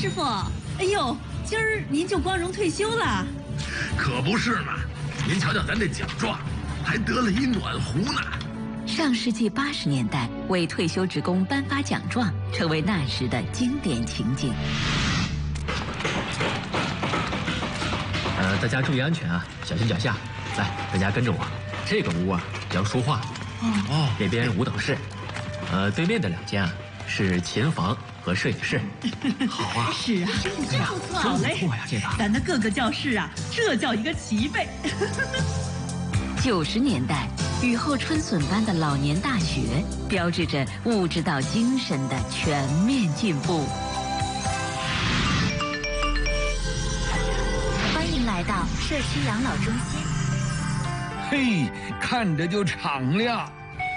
师傅。哎呦，今儿您就光荣退休了？ 可不是嘛！您瞧瞧咱这奖状，还得了一暖壶呢。 上世纪80年代，为退休职工颁发奖状，成为那时的经典情景。 大家注意安全啊，小心脚下。来，大家跟着我。这个屋啊叫书画，那边舞蹈室，对面的2间啊是琴房和摄影室。好啊， 是啊，这不错，好嘞。 不错呀，这个。 咱的各个教室啊，这叫一个齐备。 90年代，雨后春笋般的老年大学，标志着物质到精神的全面进步。 欢迎来到社区养老中心。 嘿，看着就敞亮。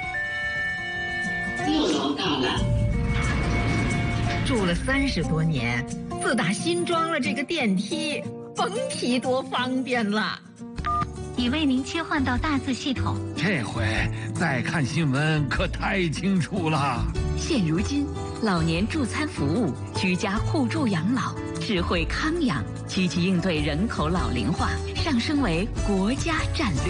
6楼到了。 住了30多年，自打新装了这个电梯，甭提多方便了。 已为您切换到大字系统。 这回再看新闻可太清楚了。 现如今，老年助餐服务、居家互助养老、智慧康养，积极应对人口老龄化，上升为国家战略。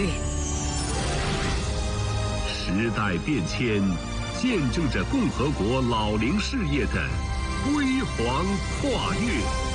时代变迁，见证着共和国老龄事业的辉煌跨越。